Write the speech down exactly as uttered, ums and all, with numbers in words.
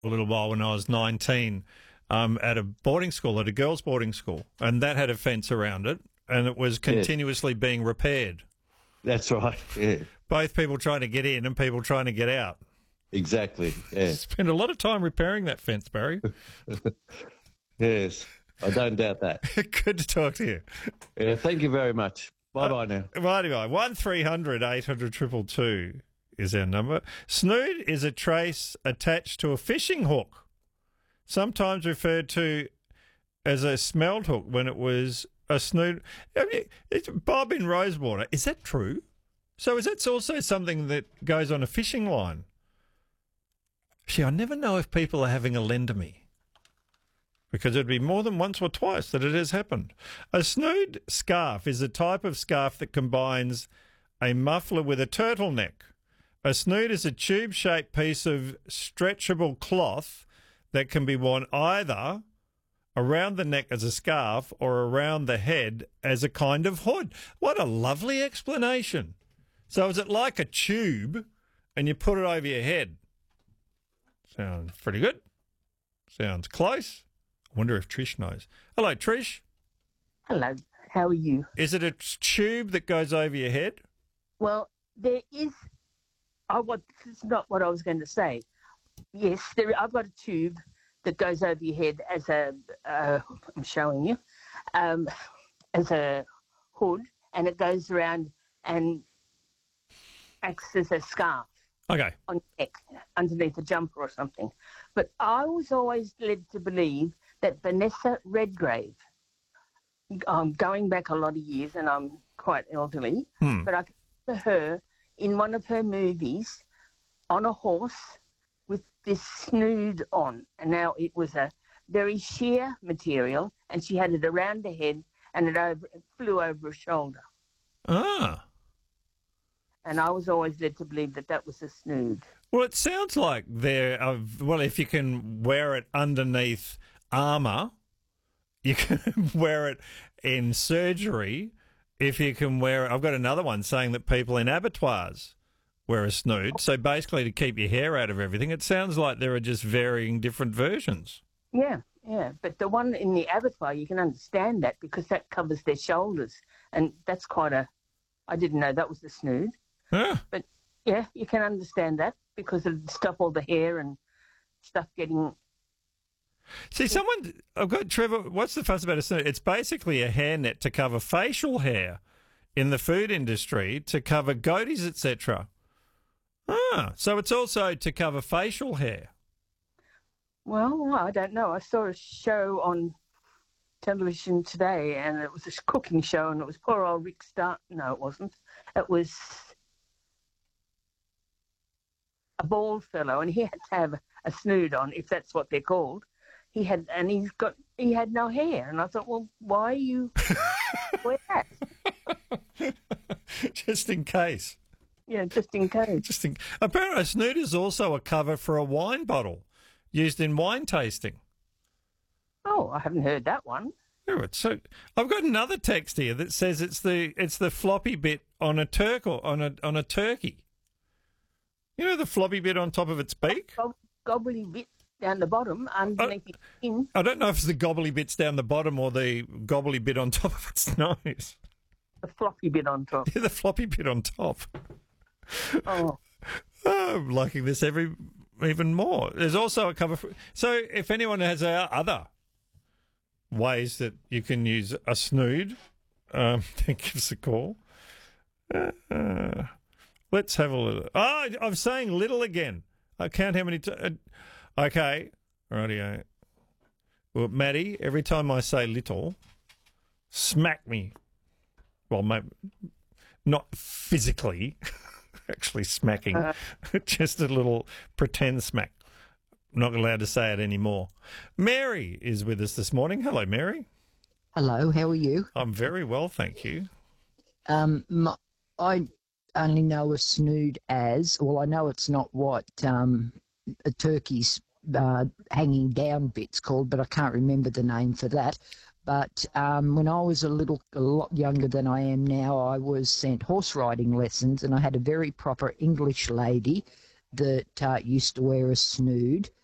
a little while when I was nineteen um, at a boarding school, at a girls' boarding school, and that had a fence around it, and it was continuously yeah. being repaired. That's right, yeah. Both people trying to get in and people trying to get out. Exactly, yeah. Spent a lot of time repairing that fence, Barry. Yes, I don't doubt that. Good to talk to you. Yeah, thank you very much. Bye-bye now. Uh, Righty-bye. one three hundred eight hundred two two two is our number. Snood is a trace attached to a fishing hook, sometimes referred to as a smelled hook when it was a snood. I mean, it's Bob in Rosewater. Is that true? So is that also something that goes on a fishing line? See, I never know if people are having a lend to me, because it'd be more than once or twice that it has happened. A snood scarf is a type of scarf that combines a muffler with a turtleneck. A snood is a tube-shaped piece of stretchable cloth that can be worn either around the neck as a scarf or around the head as a kind of hood. What a lovely explanation. So is it like a tube and you put it over your head? Sounds pretty good. Sounds close. I wonder if Trish knows. Hello, Trish. Hello. How are you? Is it a tube that goes over your head? Well, there is. I want. This is not what I was going to say. Yes, there. I've got a tube that goes over your head as a. Uh, I'm showing you, um, as a hood, and it goes around and acts as a scarf. Okay. On your neck, underneath a jumper or something. But I was always led to believe that Vanessa Redgrave, um, going back a lot of years, and I'm quite elderly, hmm. but I remember her in one of her movies on a horse with this snood on. And now it was a very sheer material, and she had it around her head, and it, over, it flew over her shoulder. Ah. And I was always led to believe that that was a snood. Well, it sounds like there. Uh, well, if you can wear it underneath armour, you can wear it in surgery. If you can wear it, I've got another one saying that people in abattoirs wear a snood. So basically, to keep your hair out of everything. It sounds like there are just varying different versions. Yeah, yeah. But the one in the abattoir, you can understand that because that covers their shoulders, and that's quite a. I didn't know that was the snood. Yeah. But, yeah, you can understand that because of stuff, all the hair and stuff getting... See, someone... I've got Trevor... What's the fuss about a snood? It's basically a hairnet to cover facial hair in the food industry, to cover goatees, et cetera. Ah, so it's also to cover facial hair. Well, I don't know. I saw a show on television today, and it was a cooking show, and it was poor old Rick Star... No, it wasn't. It was... a bald fellow, and he had to have a snood on, if that's what they're called. He had, and he's got, he had no hair, and I thought, well, why are you wear that? Just in case. Yeah, just in case. Just in, apparently, a snood is also a cover for a wine bottle used in wine tasting. Oh, I haven't heard that one. Yeah, so I've got another text here that says it's the it's the floppy bit on a turk or on a on a turkey. You know the floppy bit on top of its beak? Gob- gobbly bit down the bottom, underneath its skin. I don't know if it's the gobbly bits down the bottom or the gobbly bit on top of its nose. The floppy bit on top. Yeah, the floppy bit on top. Oh. Oh, I'm liking this every even more. There's also a cover for... So if anyone has uh, other ways that you can use a snood, um, then give us a call. Uh, uh, Let's have a little. Oh, I'm saying little again. I count how many times. Okay. Rightio. Well, Maddie, every time I say little, smack me. Well, maybe not physically, actually smacking. Uh, Just a little pretend smack. I'm not allowed to say it anymore. Mary is with us this morning. Hello, Mary. Hello, how are you? I'm very well, thank you. Um, my, I only know a snood as, well, I know it's not what um, a turkey's uh, hanging down bit's called, but I can't remember the name for that. But um, when I was a little, a lot younger than I am now, I was sent horse riding lessons, and I had a very proper English lady that uh, used to wear a snood.